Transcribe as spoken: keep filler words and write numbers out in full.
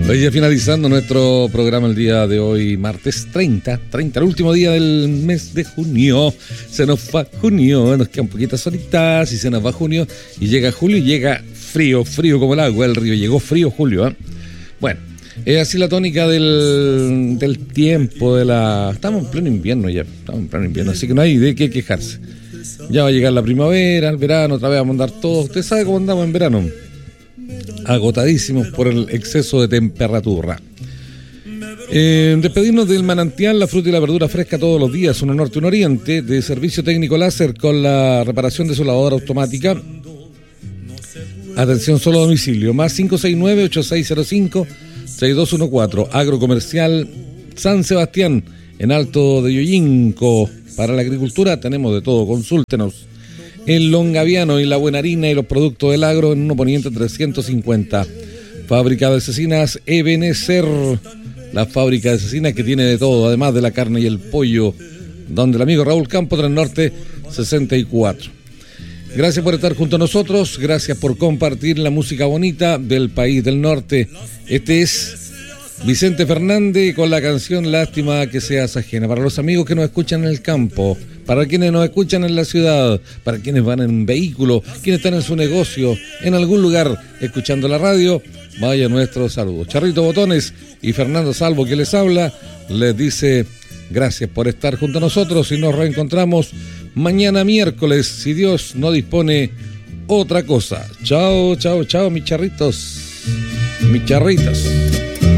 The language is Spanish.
Oye, finalizando nuestro programa el día de hoy, martes treinta, treinta, el último día del mes de junio. Se nos va junio, nos quedan poquitas horitas y se nos va junio y llega julio y llega frío, frío como el agua del río. Llegó frío julio, ¿eh? Bueno, es así la tónica del, del tiempo, de la... Estamos en pleno invierno ya, estamos en pleno invierno, así que no hay de qué quejarse. Ya va a llegar la primavera, el verano, otra vez vamos a andar todos. Usted sabe cómo andamos en verano, agotadísimos por el exceso de temperatura. Eh, despedirnos del manantial, la fruta y la verdura fresca todos los días, uno norte, uno oriente, de servicio técnico láser con la reparación de su lavadora automática. Atención solo a domicilio, más cinco seis nueve, ocho seis cero cinco, seis dos uno cuatro. Agrocomercial San Sebastián, en Alto de Yoyinco. Para la agricultura tenemos de todo, consúltenos. El Longaviano y la buena harina y los productos del agro en uno Poniente trescientos cincuenta. Fábrica de cecinas Ebenezer, la fábrica de cecinas que tiene de todo, además de la carne y el pollo, donde el amigo Raúl Campo, Tren Norte sesenta y cuatro. Gracias por estar junto a nosotros, gracias por compartir la música bonita del país del norte. Este es Vicente Fernández con la canción Lástima que seas ajena. Para los amigos que nos escuchan en el campo, para quienes nos escuchan en la ciudad, para quienes van en vehículo, quienes están en su negocio, en algún lugar escuchando la radio, vaya nuestro saludo. Charrito Botones y Fernando Salvo, que les habla, les dice gracias por estar junto a nosotros y nos reencontramos mañana miércoles, si Dios no dispone otra cosa. Chao, chao, chao, mis charritos, mis charritas.